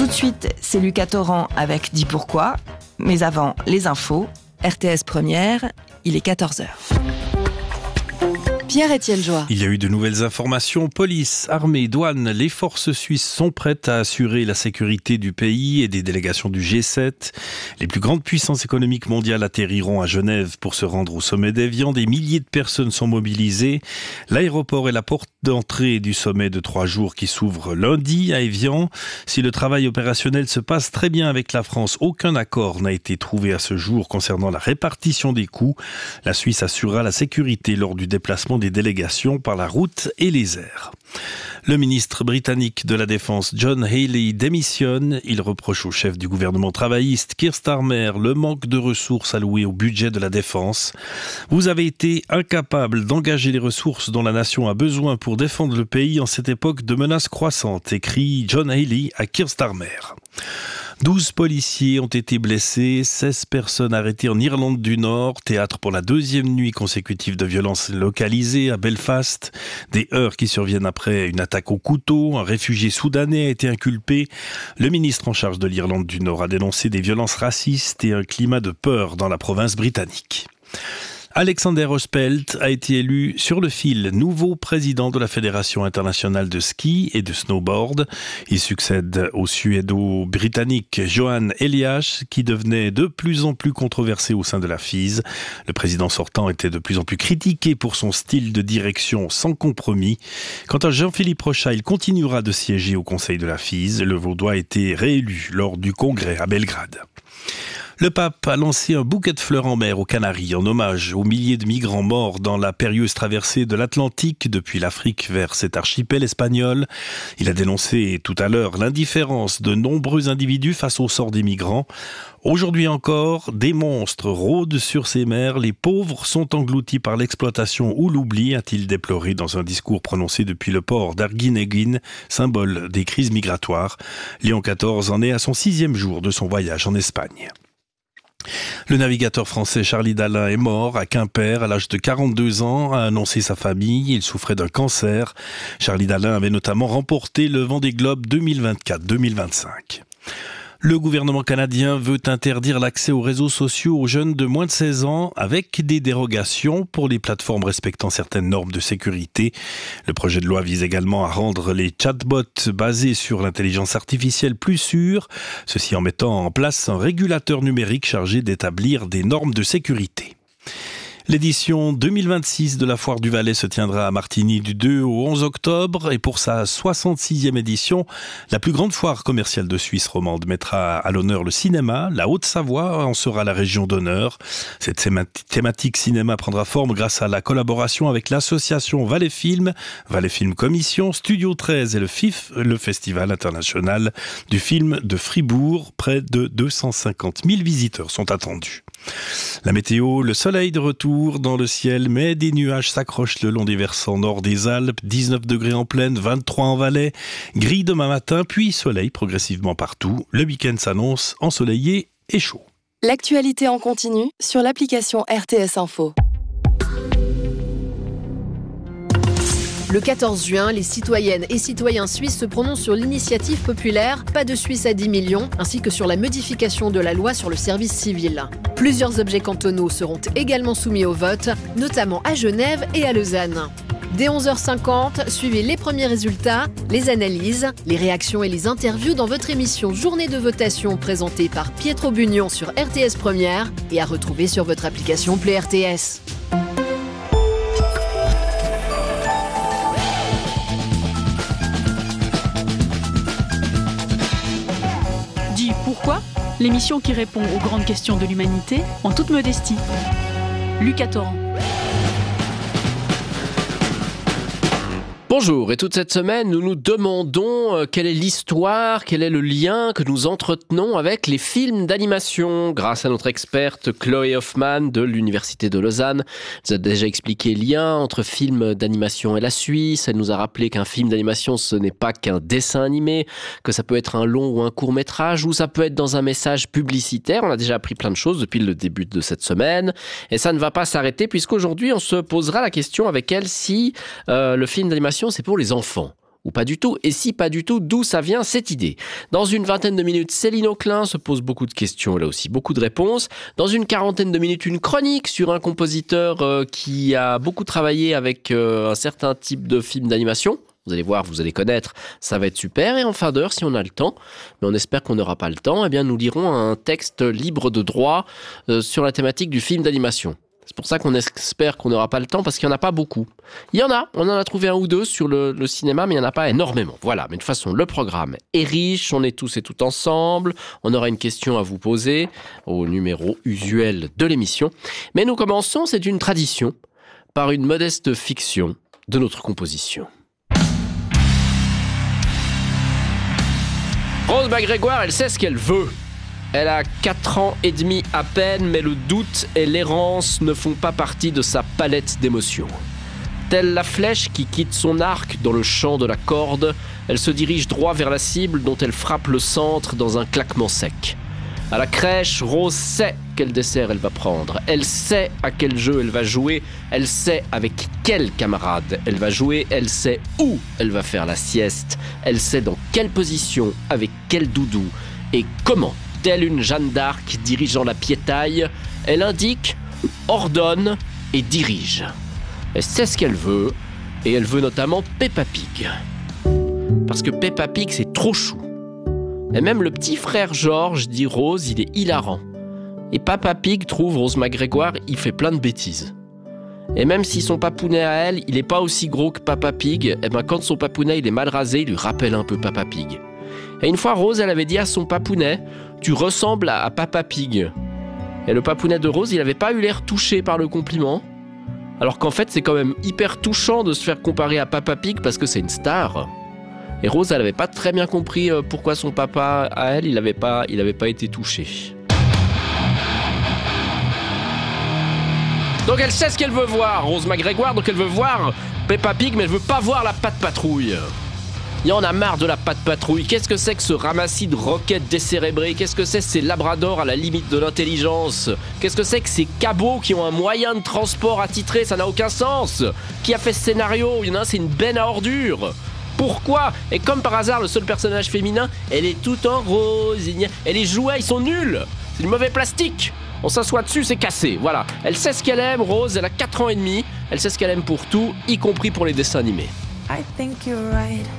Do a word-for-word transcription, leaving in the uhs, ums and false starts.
Tout de suite, c'est Lucas Torrent avec Dis pourquoi. Mais avant, les infos. R T S Première, il est quatorze heures. Pierre-Étienne Joie. Il y a eu de nouvelles informations. Police, armée, douane, les forces suisses sont prêtes à assurer la sécurité du pays et des délégations du G sept. Les plus grandes puissances économiques mondiales atterriront à Genève pour se rendre au sommet d'Évian. Des milliers de personnes sont mobilisées. L'aéroport est la porte d'entrée du sommet de trois jours qui s'ouvre lundi à Évian. Si le travail opérationnel se passe très bien avec la France, aucun accord n'a été trouvé à ce jour concernant la répartition des coûts. La Suisse assurera la sécurité lors du déplacement des délégations par la route et les airs. Le ministre britannique de la Défense, John Healey, démissionne. Il reproche au chef du gouvernement travailliste, Keir Starmer, le manque de ressources allouées au budget de la défense. Vous avez été incapable d'engager les ressources dont la nation a besoin pour défendre le pays en cette époque de menaces croissantes, écrit John Healey à Keir Starmer. douze policiers ont été blessés, seize personnes arrêtées en Irlande du Nord, théâtre pour la deuxième nuit consécutive de violences localisées à Belfast. Des heurts qui surviennent après une attaque au couteau. Un réfugié soudanais a été inculpé. Le ministre en charge de l'Irlande du Nord a dénoncé des violences racistes et un climat de peur dans la province britannique. Alexander Ospelt a été élu sur le fil nouveau président de la Fédération internationale de ski et de snowboard. Il succède au suédo-britannique Johan Elias qui devenait de plus en plus controversé au sein de la F I S. Le président sortant était de plus en plus critiqué pour son style de direction sans compromis. Quant à Jean-Philippe Rochat, il continuera de siéger au conseil de la F I S. Le Vaudois a été réélu lors du congrès à Belgrade. Le pape a lancé un bouquet de fleurs en mer aux Canaries en hommage aux milliers de migrants morts dans la périlleuse traversée de l'Atlantique depuis l'Afrique vers cet archipel espagnol. Il a dénoncé tout à l'heure l'indifférence de nombreux individus face au sort des migrants. Aujourd'hui encore, des monstres rôdent sur ces mers. Les pauvres sont engloutis par l'exploitation ou l'oubli, a-t-il déploré dans un discours prononcé depuis le port d'Arguineguín, symbole des crises migratoires. Léon quatorze en est à son sixième jour de son voyage en Espagne. Le navigateur français Charlie Dalin est mort à Quimper à l'âge de quarante-deux ans, a annoncé sa famille. Il souffrait d'un cancer. Charlie Dalin avait notamment remporté le Vendée Globe deux mille vingt-quatre deux mille vingt-cinq. Le gouvernement canadien veut interdire l'accès aux réseaux sociaux aux jeunes de moins de seize ans avec des dérogations pour les plateformes respectant certaines normes de sécurité. Le projet de loi vise également à rendre les chatbots basés sur l'intelligence artificielle plus sûrs, ceci en mettant en place un régulateur numérique chargé d'établir des normes de sécurité. L'édition deux mille vingt-six de la Foire du Valais se tiendra à Martigny du deux au onze octobre et pour sa soixante-sixième édition, la plus grande foire commerciale de Suisse romande mettra à l'honneur le cinéma. La Haute-Savoie en sera la région d'honneur. Cette thématique cinéma prendra forme grâce à la collaboration avec l'association Valais Film, Valais Film Commission, Studio treize et le F I F, le Festival international du film de Fribourg. Près de deux cent cinquante mille visiteurs sont attendus. La météo, le soleil de retour dans le ciel, mais des nuages s'accrochent le long des versants nord des Alpes, dix-neuf degrés en plaine, vingt-trois en Valais, gris demain matin, puis soleil progressivement partout. Le week-end s'annonce ensoleillé et chaud. L'actualité en continu sur l'application R T S Info. Le quatorze juin, les citoyennes et citoyens suisses se prononcent sur l'initiative populaire Pas de Suisse à dix millions, ainsi que sur la modification de la loi sur le service civil. Plusieurs objets cantonaux seront également soumis au vote, notamment à Genève et à Lausanne. Dès onze heures cinquante, suivez les premiers résultats, les analyses, les réactions et les interviews dans votre émission Journée de votation présentée par Pietro Bugnon sur R T S Première et à retrouver sur votre application Play R T S. Pourquoi ? L'émission qui répond aux grandes questions de l'humanité en toute modestie. Lucas Torrent. Bonjour, et toute cette semaine, nous nous demandons quelle est l'histoire, quel est le lien que nous entretenons avec les films d'animation. Grâce à notre experte Chloé Hoffman de l'Université de Lausanne, elle nous a déjà expliqué le lien entre films d'animation et la Suisse. Elle nous a rappelé qu'un film d'animation, ce n'est pas qu'un dessin animé, que ça peut être un long ou un court métrage, ou ça peut être dans un message publicitaire. On a déjà appris plein de choses depuis le début de cette semaine. Et ça ne va pas s'arrêter, puisqu'aujourd'hui, on se posera la question avec elle si euh, le film d'animation, c'est pour les enfants ou pas du tout? Et si pas du tout, d'où ça vient cette idée? Dans une vingtaine de minutes, Céline Auclin se pose beaucoup de questions, elle a aussi beaucoup de réponses. Dans une quarantaine de minutes, une chronique sur un compositeur euh, qui a beaucoup travaillé avec euh, un certain type de film d'animation. Vous allez voir, vous allez connaître, ça va être super. Et en fin d'heure, si on a le temps, mais on espère qu'on n'aura pas le temps, eh bien nous lirons un texte libre de droit euh, sur la thématique du film d'animation. C'est pour ça qu'on espère qu'on n'aura pas le temps, parce qu'il n'y en a pas beaucoup. Il y en a, on en a trouvé un ou deux sur le, le cinéma, mais il n'y en a pas énormément. Voilà, mais de toute façon, le programme est riche, on est tous et toutes ensemble, on aura une question à vous poser au numéro usuel de l'émission. Mais nous commençons, c'est une tradition, par une modeste fiction de notre composition. Rose McGrégoire, elle sait ce qu'elle veut. Elle a quatre ans et demi à peine, mais le doute et l'errance ne font pas partie de sa palette d'émotions. Telle la flèche qui quitte son arc dans le champ de la corde, elle se dirige droit vers la cible dont elle frappe le centre dans un claquement sec. À la crèche, Rose sait quel dessert elle va prendre. Elle sait à quel jeu elle va jouer. Elle sait avec quel camarade elle va jouer. Elle sait où elle va faire la sieste. Elle sait dans quelle position, avec quel doudou et comment. Telle une Jeanne d'Arc dirigeant la piétaille, elle indique, ordonne et dirige. Elle sait ce qu'elle veut, et elle veut notamment Peppa Pig. Parce que Peppa Pig, c'est trop chou. Et même le petit frère George dit Rose, il est hilarant. Et Peppa Pig trouve Rose McGrégoire, il fait plein de bêtises. Et même si son papounet à elle, il est pas aussi gros que Peppa Pig, et ben quand son papounet il est mal rasé, il lui rappelle un peu Peppa Pig. Et une fois, Rose, elle avait dit à son papounet, tu ressembles à, à Peppa Pig. Et le papounet de Rose, il avait pas eu l'air touché par le compliment. Alors qu'en fait, c'est quand même hyper touchant de se faire comparer à Peppa Pig parce que c'est une star. Et Rose, elle avait pas très bien compris pourquoi son papa, à elle, il avait pas, il avait pas été touché. Donc elle sait ce qu'elle veut voir, Rose McGrégoire, donc elle veut voir Peppa Pig, mais elle veut pas voir la Patte Patrouille. Il y en a marre de la Patte Patrouille. Qu'est-ce que c'est que ce ramassis de roquettes décérébrées? Qu'est-ce que c'est ces labradors à la limite de l'intelligence? Qu'est-ce que c'est que ces cabots qui ont un moyen de transport attitré? Ça n'a aucun sens. Qui a fait ce scénario? Il y en a un, c'est une benne à ordures. Pourquoi? Et comme par hasard, le seul personnage féminin, elle est toute en rose. Et les jouets, ils sont nuls. C'est du mauvais plastique. On s'assoit dessus, c'est cassé. Voilà. Elle sait ce qu'elle aime, Rose. Elle a quatre ans et demi. Elle sait ce qu'elle aime pour tout, y compris pour les dessins animés. I think you're right.